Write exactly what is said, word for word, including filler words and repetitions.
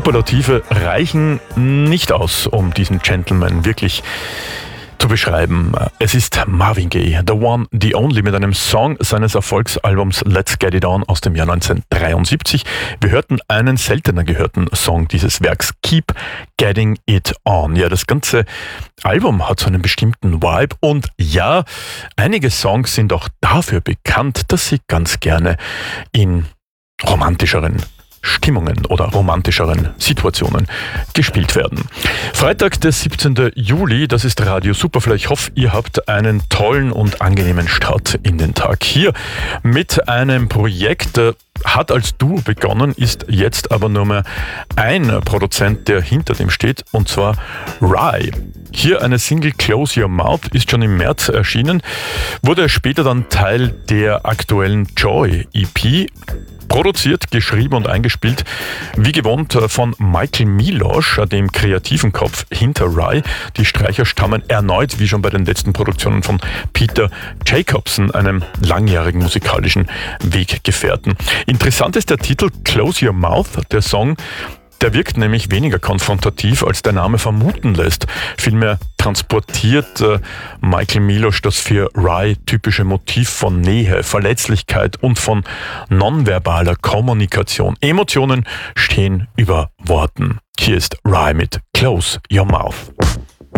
Superlative reichen nicht aus, um diesen Gentleman wirklich zu beschreiben. Es ist Marvin Gaye, The One, The Only, mit einem Song seines Erfolgsalbums Let's Get It On aus dem Jahr neunzehnhundertdreiundsiebzig. Wir hörten einen seltener gehörten Song dieses Werks, Keep Getting It On. Ja, das ganze Album hat so einen bestimmten Vibe und ja, einige Songs sind auch dafür bekannt, dass sie ganz gerne in romantischeren Stimmungen oder romantischeren Situationen gespielt werden. Freitag, der siebzehnten Juli, das ist Radio Superfly. Ich hoffe, ihr habt einen tollen und angenehmen Start in den Tag. Hier mit einem Projekt, äh, hat als Duo begonnen, ist jetzt aber nur mehr ein Produzent, der hinter dem steht, und zwar Rhye. Hier eine Single, Close Your Mouth, ist schon im März erschienen, wurde später dann Teil der aktuellen Joy E P. Produziert, geschrieben und eingespielt, wie gewohnt, von Michael Milosch, dem kreativen Kopf hinter Rhye. Die Streicher stammen erneut, wie schon bei den letzten Produktionen, von Peter Jacobson, einem langjährigen musikalischen Weggefährten. Interessant ist der Titel Close Your Mouth. Der Song, der wirkt nämlich weniger konfrontativ, als der Name vermuten lässt. Vielmehr transportiert äh, Michael Milosch das für Rhye typische Motiv von Nähe, Verletzlichkeit und von nonverbaler Kommunikation. Emotionen stehen über Worten. Hier ist Rhye mit Close Your Mouth.